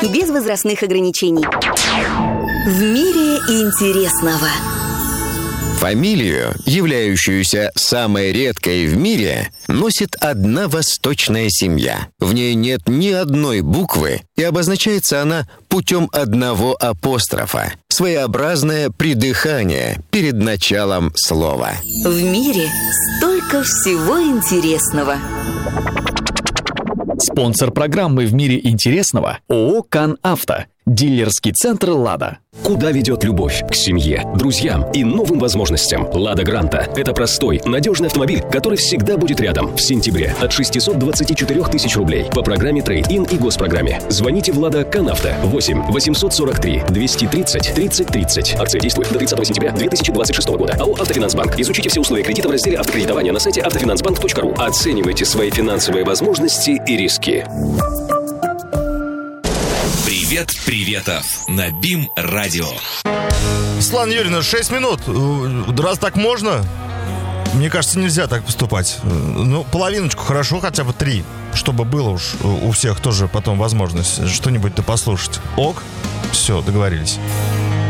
без возрастных ограничений. В мире интересного. Фамилию, являющуюся самой редкой в мире, носит одна восточная семья. В ней нет ни одной буквы, и обозначается она путем одного апострофа. Своеобразное придыхание перед началом слова. В мире столько всего интересного. Спонсор программы «В мире интересного» ООО «КанАвто». Дилерский центр «Лада». Куда ведет любовь? К семье, друзьям и новым возможностям. «Лада Гранта» — это простой, надежный автомобиль, который всегда будет рядом. В сентябре от 624 тысяч рублей по программе «Трейд-ин» и госпрограмме. Звоните в «Лада КанАвто» 8 843 230 30 30. Акция действует до 30 сентября 2026 года. АО «Автофинансбанк». Изучите все условия кредита в разделе «Автокредитование» на сайте автофинансбанк.ру. Оценивайте свои финансовые возможности и риски. Привет, приветов на БИМ-радио. Светлана Юрьевна, 6 минут. Раз так можно? Мне кажется, нельзя так поступать. Ну, половиночку хорошо, хотя бы 3. Чтобы было уж у всех тоже потом возможность что-нибудь-то послушать. Ок? Все, договорились.